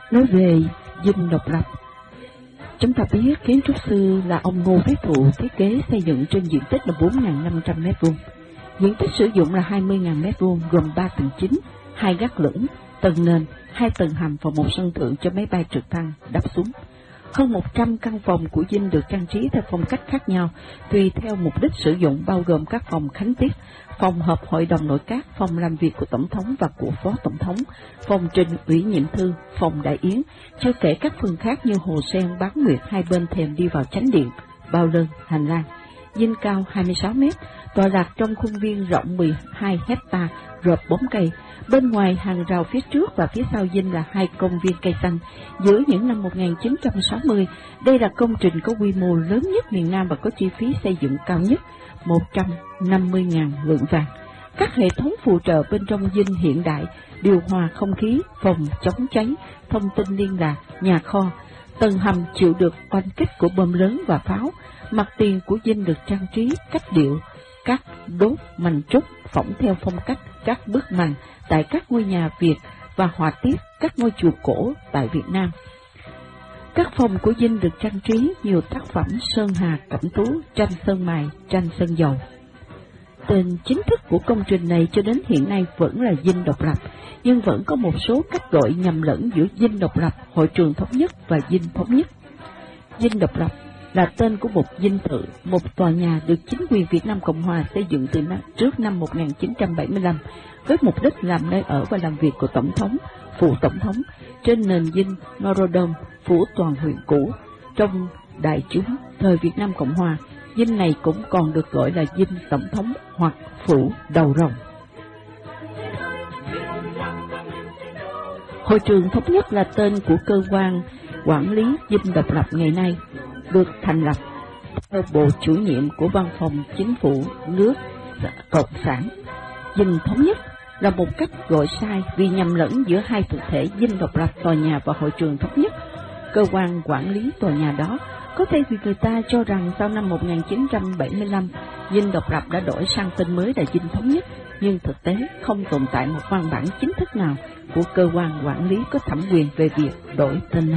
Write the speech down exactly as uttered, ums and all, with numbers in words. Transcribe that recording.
Nói về dinh độc lập, chúng ta biết kiến trúc sư là ông Ngô Viết Thụ thiết kế xây dựng trên diện tích là bốn nghìn năm trăm mét vuông. Diện tích sử dụng là hai mươi nghìn mét vuông, gồm ba tầng chính, hai gác lửng, tầng nền, hai tầng hầm và một sân thượng cho máy bay trực thăng đáp xuống. Hơn một trăm căn phòng của dinh được trang trí theo phong cách khác nhau, tùy theo mục đích sử dụng, bao gồm các phòng khánh tiết, phòng họp hội đồng nội các, phòng làm việc của tổng thống và của phó tổng thống, phòng trình ủy nhiệm thư, phòng đại yến, chưa kể các phần khác như hồ sen, bán nguyệt hai bên thềm đi vào chánh điện, bao lơn, hành lang. Dinh cao hai mươi sáu mét, tọa lạc trong khuôn viên rộng mười hai hecta, rợp bóng cây. Bên ngoài hàng rào phía trước và phía sau dinh là hai công viên cây xanh. Giữa những năm một nghìn chín trăm sáu mươi, đây là công trình có quy mô lớn nhất miền Nam và có chi phí xây dựng cao nhất, một trăm năm mươi nghìn lượng vàng. Các hệ thống phụ trợ bên trong dinh hiện đại, điều hòa không khí, phòng chống cháy, thông tin liên lạc, nhà kho. Tầng hầm chịu được oanh kích của bom lớn và pháo. Mặt tiền của dinh được trang trí cách điệu, các đốt mành trúc phỏng theo phong cách các bức mành tại các ngôi nhà Việt và họa tiết các ngôi chùa cổ tại Việt Nam. Các phòng của dinh được trang trí nhiều tác phẩm sơn hà cẩm tú, tranh sơn mài, tranh sơn dầu. Tên chính thức của công trình này cho đến hiện nay vẫn là dinh độc lập, nhưng vẫn có một số cách gọi nhầm lẫn giữa dinh độc lập, hội trường thống nhất và dinh thống nhất. Dinh độc lập là tên của một dinh thự, một tòa nhà được chính quyền Việt Nam Cộng Hòa xây dựng từ năm, trước năm một nghìn chín trăm bảy mươi lăm, với mục đích làm nơi ở và làm việc của Tổng thống, Phụ Tổng thống, trên nền dinh Norodom, phủ toàn huyện cũ. Trong đại chúng thời Việt Nam Cộng Hòa, dinh này cũng còn được gọi là dinh Tổng thống hoặc phủ đầu rồng. Hội trường thống nhất là tên của cơ quan quản lý dinh độc lập ngày nay, được thành lập theo bộ chủ nhiệm của Văn phòng Chính phủ nước Cộng sản. Dinh thống nhất là một cách gọi sai vì nhầm lẫn giữa hai thực thể dinh độc lập tòa nhà và hội trường thống nhất. Cơ quan quản lý tòa nhà đó có thể vì người ta cho rằng sau năm một nghìn chín trăm bảy mươi lăm, dinh độc lập đã đổi sang tên mới là dinh thống nhất, nhưng thực tế không tồn tại một văn bản chính thức nào của cơ quan quản lý có thẩm quyền về việc đổi tên này.